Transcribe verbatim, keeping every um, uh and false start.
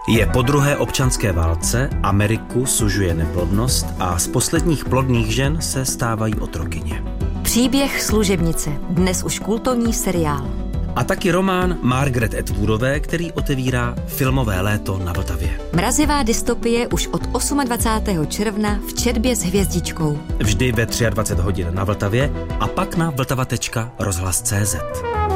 Je po druhé občanské válce, Ameriku sužuje neplodnost a z posledních plodných žen se stávají otrokyně. Příběh služebnice, dnes už kultovní seriál. A taky román Margaret Atwoodové, který otevírá filmové léto na Vltavě. Mrazivá dystopie už od dvacátého osmého června v četbě s hvězdičkou. Vždy ve dvacet tři hodin na Vltavě a pak na vltava tečka rozhlas tečka cé zet.